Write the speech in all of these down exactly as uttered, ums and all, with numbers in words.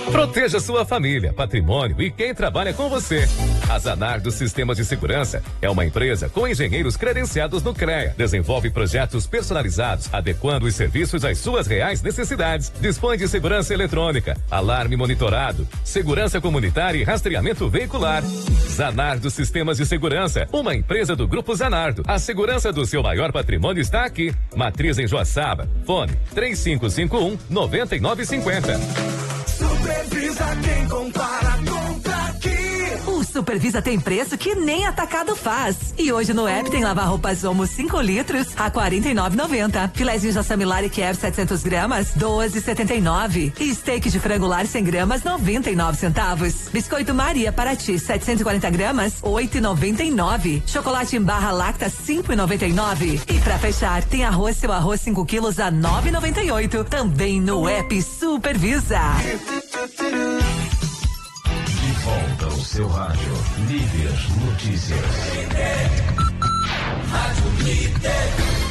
Proteja sua família, patrimônio e quem trabalha com você. A Zanardo Sistemas de Segurança é uma empresa com engenheiros credenciados no CREA. Desenvolve projetos personalizados, adequando os serviços às suas reais necessidades. Dispõe de segurança eletrônica, alarme monitorado, segurança comunitária e rastreamento veicular. Zanardo Sistemas de Segurança, uma empresa do Grupo Zanardo. A segurança do seu maior patrimônio está aqui. Matriz em Joaçaba. Fone três cinco cinco um, nove nove cinco zero. Supervisa quem compara, compra aqui. O Supervisa tem preço que nem atacado faz. E hoje no app tem lavar roupas Omo cinco litros a quarenta e nove reais e noventa centavos. Filézinho de Samilari Kiev setecentos gramas, doze reais e setenta e nove centavos. E steak de frango lar cem gramas, noventa e nove centavos. Biscoito Maria Paraty setecentos e quarenta gramas, oito reais e noventa e nove centavos. Chocolate em barra Lacta cinco reais e noventa e nove centavos. E pra fechar, tem arroz seu arroz cinco quilos a nove reais e noventa e oito centavos. Também no app Supervisa. De volta ao seu rádio, Líder Notícias. Rádio Líder.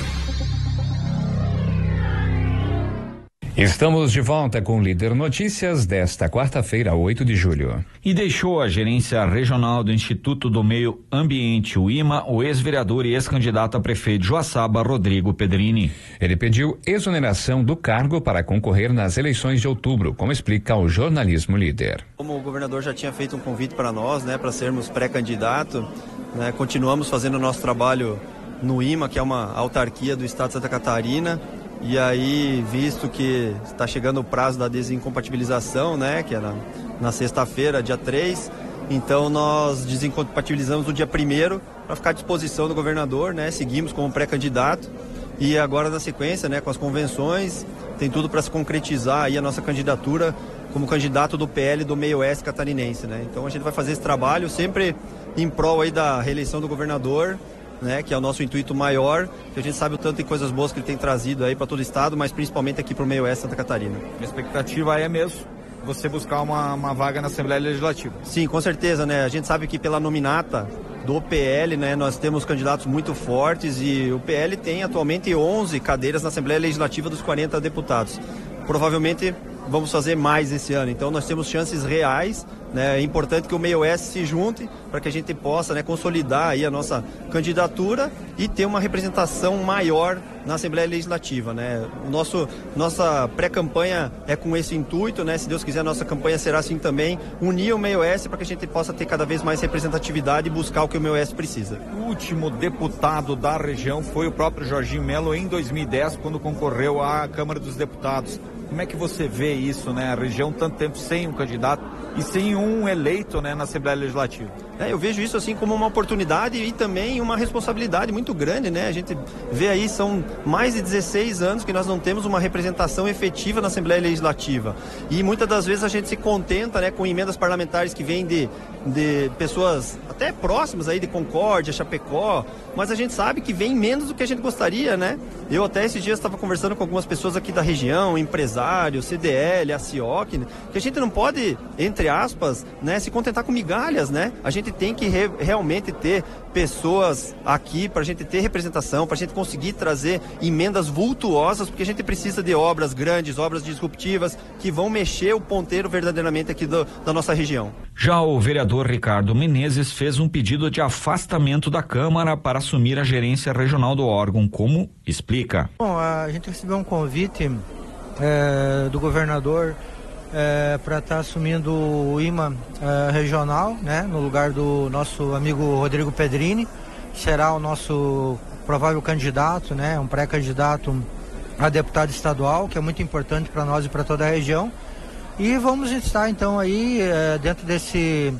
Estamos de volta com o Líder Notícias desta quarta-feira, oito de julho. E deixou a gerência regional do Instituto do Meio Ambiente, o I M A, o ex-vereador e ex-candidato a prefeito de Joaçaba, Rodrigo Pedrini. Ele pediu exoneração do cargo para concorrer nas eleições de outubro, como explica o jornalismo Líder. Como o governador já tinha feito um convite para nós, né, para sermos pré-candidato, né, continuamos fazendo o nosso trabalho no I M A, que é uma autarquia do estado de Santa Catarina. E aí, visto que está chegando o prazo da desincompatibilização, né, que é na, na sexta-feira, dia três, então nós desincompatibilizamos no dia primeiro para ficar à disposição do governador, né, seguimos como pré-candidato e agora na sequência, né, com as convenções, tem tudo para se concretizar aí a nossa candidatura como candidato do P L do Meio Oeste catarinense, né, então a gente vai fazer esse trabalho sempre em prol aí da reeleição do governador, né, que é o nosso intuito maior, que a gente sabe o tanto de coisas boas que ele tem trazido aí para todo o estado, mas principalmente aqui para o meio oeste Santa Catarina. A expectativa é mesmo você buscar uma, uma vaga na Assembleia Legislativa. Sim, com certeza, né? A gente sabe que pela nominata do P L, né, nós temos candidatos muito fortes e o P L tem atualmente onze cadeiras na Assembleia Legislativa dos quarenta deputados. Provavelmente vamos fazer mais esse ano, então nós temos chances reais, né? É importante que o Meio Oeste se junte para que a gente possa, né, consolidar aí a nossa candidatura e ter uma representação maior na Assembleia Legislativa, né? O nosso, nossa pré-campanha é com esse intuito, né? Se Deus quiser, a nossa campanha será assim também, unir o Meio Oeste para que a gente possa ter cada vez mais representatividade e buscar o que o Meio Oeste precisa. O último deputado da região foi o próprio Jorginho Melo em dois mil e dez, quando concorreu à Câmara dos Deputados. Como é que você vê isso, né? A região tanto tempo sem um candidato e sem um eleito, né, na Assembleia Legislativa. É, eu vejo isso assim como uma oportunidade e também uma responsabilidade muito grande, né? A gente vê aí, são mais de dezesseis anos que nós não temos uma representação efetiva na Assembleia Legislativa. E muitas das vezes a gente se contenta, né, com emendas parlamentares que vêm de, de pessoas até próximas aí de Concórdia, Chapecó, mas a gente sabe que vem menos do que a gente gostaria, né? Eu até esses dias estava conversando com algumas pessoas aqui da região, empresários, C D L, a CIOC, né, que a gente não pode, entre aspas, né, se contentar com migalhas, né? A gente tem que re, realmente ter pessoas aqui para a gente ter representação, para a gente conseguir trazer emendas vultuosas, porque a gente precisa de obras grandes, obras disruptivas, que vão mexer o ponteiro verdadeiramente aqui do, da nossa região. Já o vereador Ricardo Menezes fez um pedido de afastamento da Câmara para assumir a gerência regional do órgão. Como explica? Bom, a gente recebeu um convite é, do governador É, para estar tá assumindo o I M A é, regional, né, no lugar do nosso amigo Rodrigo Pedrini, que será o nosso provável candidato, né, um pré-candidato a deputado estadual, que é muito importante para nós e para toda a região. E vamos estar então aí é, dentro desse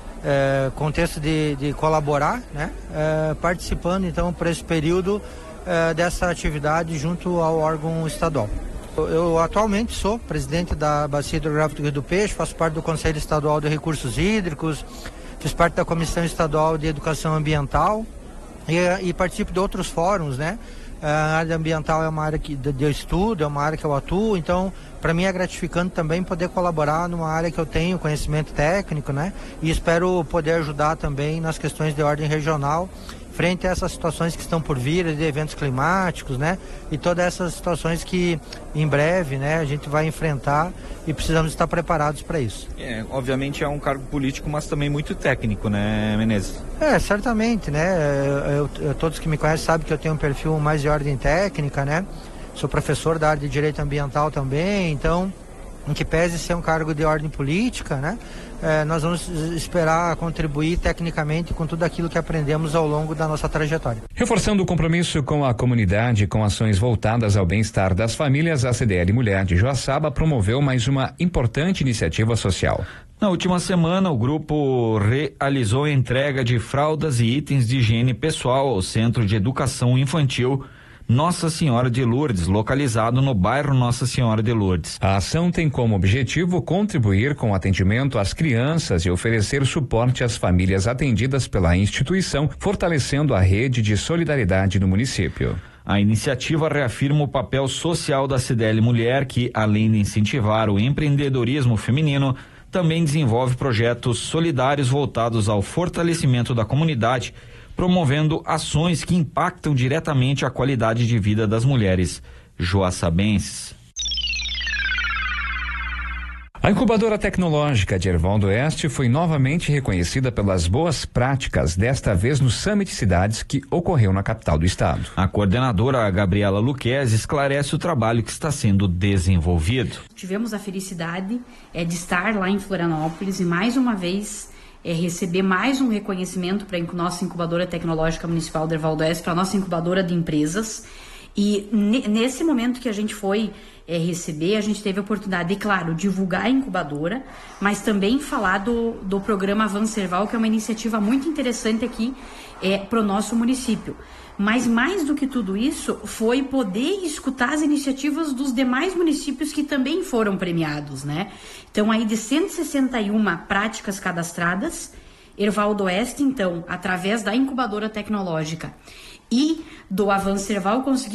é, contexto de, de colaborar, né, é, participando então por esse período é, dessa atividade junto ao órgão estadual. Eu atualmente sou presidente da Bacia Hidrográfica do Rio do Peixe, faço parte do Conselho Estadual de Recursos Hídricos, fiz parte da Comissão Estadual de Educação Ambiental e, e participo de outros fóruns, né? A área ambiental é uma área que, de, de estudo, é uma área que eu atuo, então para mim é gratificante também poder colaborar numa área que eu tenho conhecimento técnico, né? E espero poder ajudar também nas questões de ordem regional, frente a essas situações que estão por vir, de eventos climáticos, né? E todas essas situações que em breve, né, a gente vai enfrentar e precisamos estar preparados para isso. É, obviamente é um cargo político, mas também muito técnico, né, Menezes? É, certamente, né? Eu, eu, todos que me conhecem sabem que eu tenho um perfil mais de ordem técnica, né? Sou professor da área de direito ambiental também, então, em que pese ser um cargo de ordem política, né? É, nós vamos esperar contribuir tecnicamente com tudo aquilo que aprendemos ao longo da nossa trajetória. Reforçando o compromisso com a comunidade com ações voltadas ao bem-estar das famílias, a C D L Mulher de Joaçaba promoveu mais uma importante iniciativa social. Na última semana, o grupo realizou a entrega de fraldas e itens de higiene pessoal ao Centro de Educação Infantil Nossa Senhora de Lourdes, localizado no bairro Nossa Senhora de Lourdes. A ação tem como objetivo contribuir com o atendimento às crianças e oferecer suporte às famílias atendidas pela instituição, fortalecendo a rede de solidariedade no município. A iniciativa reafirma o papel social da C D L Mulher, que, além de incentivar o empreendedorismo feminino, também desenvolve projetos solidários voltados ao fortalecimento da comunidade, promovendo ações que impactam diretamente a qualidade de vida das mulheres joaçabenses. A incubadora tecnológica de Erval do Oeste foi novamente reconhecida pelas boas práticas, desta vez no Summit Cidades, que ocorreu na capital do estado. A coordenadora Gabriela Luquez esclarece o trabalho que está sendo desenvolvido. Tivemos a felicidade é, de estar lá em Florianópolis e mais uma vez é, receber mais um reconhecimento para a nossa incubadora tecnológica municipal de Erval do Oeste, para a nossa incubadora de empresas. E nesse momento que a gente foi é, receber, a gente teve a oportunidade de, claro, divulgar a incubadora, mas também falar do, do programa Avancerval, que é uma iniciativa muito interessante aqui é, para o nosso município. Mas mais do que tudo isso, foi poder escutar as iniciativas dos demais municípios que também foram premiados, né? Então, aí de cento e sessenta e uma práticas cadastradas, Erval do Oeste, então, através da incubadora tecnológica e do Avancerval, conseguiu